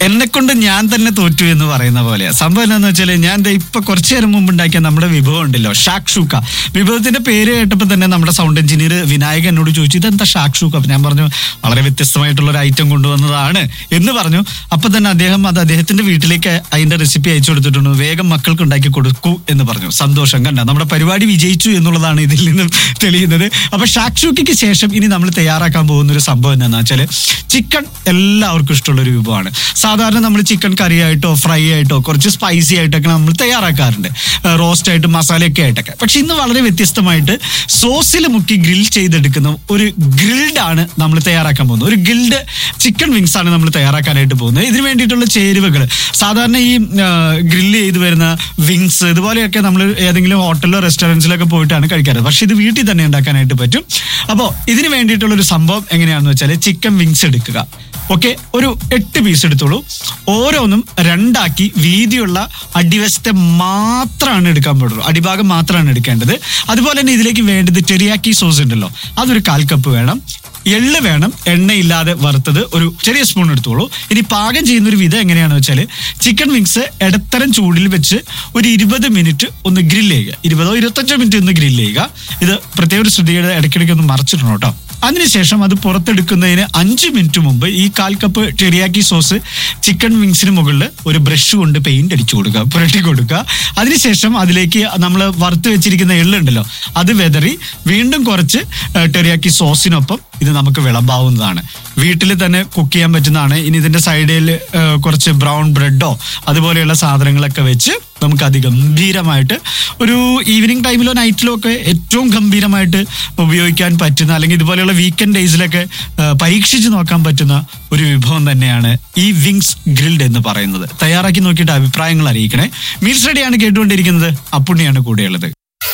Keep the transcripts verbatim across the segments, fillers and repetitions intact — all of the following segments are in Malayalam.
എന്നെ കൊണ്ട് ഞാൻ തന്നെ തോറ്റു എന്ന് പറയുന്ന പോലെ. സംഭവം എന്താണെന്ന് വെച്ചാൽ ഞാൻ ഇപ്പൊ കുറച്ചു നേരം മുമ്പ് ഉണ്ടാക്കിയ നമ്മുടെ വിഭവം ഉണ്ടല്ലോ, ഷാക്ഷൂക്ക. വിഭവത്തിന്റെ പേര് കേട്ടപ്പോൾ തന്നെ നമ്മുടെ സൗണ്ട് എഞ്ചിനീയർ വിനായകൻ എന്നോട് ചോദിച്ചു, ഇതെന്താ ഷാക്ഷൂക്ക? അപ്പൊ ഞാൻ പറഞ്ഞു, വളരെ വ്യത്യസ്തമായിട്ടുള്ള ഒരു ഐറ്റം കൊണ്ടുവന്നതാണ് എന്ന് പറഞ്ഞു. അപ്പൊ തന്നെ അദ്ദേഹം അത് അദ്ദേഹത്തിന്റെ വീട്ടിലേക്ക് അതിന്റെ റെസിപ്പി അയച്ചു കൊടുത്തിട്ടുണ്ട്. വേഗം മക്കൾക്ക് ഉണ്ടാക്കി കൊടുക്കൂ എന്ന് പറഞ്ഞു. സന്തോഷം. കണ്ട, നമ്മുടെ പരിപാടി വിജയിച്ചു എന്നുള്ളതാണ് ഇതിൽ നിന്നും തെളിയുന്നത്. അപ്പൊ ഷാക്ഷൂക്കയ്ക്ക് ശേഷം ഇനി നമ്മൾ തയ്യാറാക്കാൻ പോകുന്ന ഒരു സംഭവം എന്താണെന്ന് വെച്ചാൽ, ചിക്കൻ എല്ലാവർക്കും ഇഷ്ടമുള്ള ഒരു വിഭവമാണ്. സാധാരണ നമ്മൾ ചിക്കൻ കറി ആയിട്ടോ ഫ്രൈ ആയിട്ടോ കുറച്ച് സ്പൈസി ആയിട്ടൊക്കെ നമ്മൾ തയ്യാറാക്കാറുണ്ട്, റോസ്റ്റ് ആയിട്ട് മസാലയൊക്കെ ആയിട്ടൊക്കെ. പക്ഷെ ഇന്ന് വളരെ വ്യത്യസ്തമായിട്ട് സോസിൽ മുക്കി ഗ്രിൽ ചെയ്തെടുക്കുന്ന ഒരു ഗ്രിൽഡ് ആണ് നമ്മൾ തയ്യാറാക്കാൻ പോകുന്നത്. ഒരു ഗ്രിൽഡ് ചിക്കൻ വിങ്സ് ആണ് നമ്മൾ തയ്യാറാക്കാനായിട്ട് പോകുന്നത്. ഇതിന് വേണ്ടിയിട്ടുള്ള ചേരുവകൾ, സാധാരണ ഈ ഗ്രില്ല് ചെയ്ത് വരുന്ന വിങ്സ് ഇതുപോലെയൊക്കെ നമ്മൾ ഏതെങ്കിലും ഹോട്ടലിലോ റെസ്റ്റോറൻറ്റ്സിലൊക്കെ പോയിട്ടാണ് കഴിക്കാറ്. പക്ഷെ ഇത് വീട്ടിൽ തന്നെ ഉണ്ടാക്കാനായിട്ട് പറ്റും. അപ്പോൾ ഇതിന് വേണ്ടിയിട്ടുള്ള ഒരു സംഭവം എങ്ങനെയാണെന്ന് വെച്ചാൽ, ചിക്കൻ വിങ്സ് എടുക്കുക. ഓക്കെ, ഒരു എട്ട് പീസ് എടുത്തോളൂ. ഓരോന്നും രണ്ടാക്കി വീതിയുള്ള അടിവശത്തെ മാത്രമാണ് എടുക്കാൻ പാടുള്ളൂ, അടിഭാഗം മാത്രമാണ് എടുക്കേണ്ടത്. അതുപോലെ തന്നെ ഇതിലേക്ക് വേണ്ടത് ടെറിയാക്കി സോസ് ഉണ്ടല്ലോ, അതൊരു കാൽ കപ്പ് വേണം. എള്ള് വേണം, എണ്ണയില്ലാതെ വറുത്തത് ഒരു ചെറിയ സ്പൂൺ എടുത്തോളൂ. ഇനി പാകം ചെയ്യുന്ന ഒരു വിധം എങ്ങനെയാണെന്ന് വെച്ചാൽ, ചിക്കൻ വിങ്സ് ഇടത്തരം ചൂടിൽ വെച്ച് ഒരു ഇരുപത് മിനിറ്റ് ഒന്ന് ഗ്രില്ല് ചെയ്യുക. ഇരുപതോ ഇരുപത്തഞ്ചോ മിനിറ്റ് ഒന്ന് ഗ്രില്ല് ചെയ്യുക. ഇത് പ്രത്യേക ഒരു ശ്രദ്ധയുടെ ഇടയ്ക്കിടയ്ക്ക് ഒന്ന് മറച്ചിടണം കേട്ടോ. അതിനുശേഷം അത് പുറത്തെടുക്കുന്നതിന് അഞ്ച് മിനിറ്റ് മുമ്പ് ഈ കാൽ കപ്പ് ടെറിയാക്കി സോസ് ചിക്കൻ വിങ്സിന് മുകളിൽ ഒരു ബ്രഷ് കൊണ്ട് പെയിന്റ് അടിച്ചു കൊടുക്കുക, പുരട്ടി കൊടുക്കുക. അതിനുശേഷം അതിലേക്ക് നമ്മൾ വറുത്ത് വെച്ചിരിക്കുന്ന എള്ളുണ്ടല്ലോ അത് വെതറി വീണ്ടും കുറച്ച് ടെറിയാക്കി സോസിനൊപ്പം ഇത് നമുക്ക് വിളമ്പാവുന്നതാണ്. വീട്ടിൽ തന്നെ കുക്ക് ചെയ്യാൻ പറ്റുന്നതാണ്. ഇനി ഇതിന്റെ സൈഡിൽ കുറച്ച് ബ്രൗൺ ബ്രെഡോ അതുപോലെയുള്ള സാധനങ്ങളൊക്കെ വെച്ച് നമുക്ക് അതിഗംഭീരമായിട്ട് ഒരു ഈവനിങ് ടൈമിലോ നൈറ്റിലോ ഒക്കെ ഏറ്റവും ഗംഭീരമായിട്ട് ഉപയോഗിക്കാൻ പറ്റുന്ന, അല്ലെങ്കിൽ ഇതുപോലെയുള്ള വീക്കെൻഡ് ഡേയ്സിലൊക്കെ പരീക്ഷിച്ച് നോക്കാൻ പറ്റുന്ന ഒരു വിഭവം തന്നെയാണ് ഈ വിങ്സ് ഗ്രിൽഡ് എന്ന് പറയുന്നത്. തയ്യാറാക്കി നോക്കിയിട്ട് അഭിപ്രായങ്ങൾ അറിയിക്കണേ. മീൽസ് റെഡിയാണ് കേട്ടുകൊണ്ടിരിക്കുന്നത്, അപ്പുണ്ണിയാണ് കൂടെയുള്ളത്.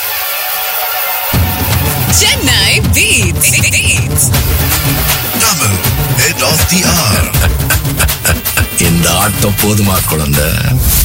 Chennai Beats. Beats. Double head of the hour. இந்த ஆட்டம் போதுமா குழந்தை?